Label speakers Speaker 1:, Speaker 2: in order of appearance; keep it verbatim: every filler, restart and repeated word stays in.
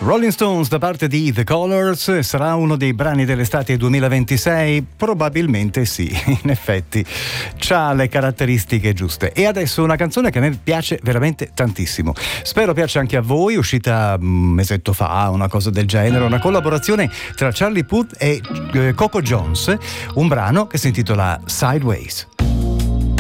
Speaker 1: Rolling Stones da parte di The Colours sarà uno dei brani dell'estate duemilaventisei? Probabilmente sì, in effetti c'ha le caratteristiche giuste. E adesso una canzone che a me piace veramente tantissimo, spero piaccia anche a voi, uscita un mesetto fa, una cosa del genere, una collaborazione tra Charlie Puth e Coco Jones, un brano che si intitola Sideways.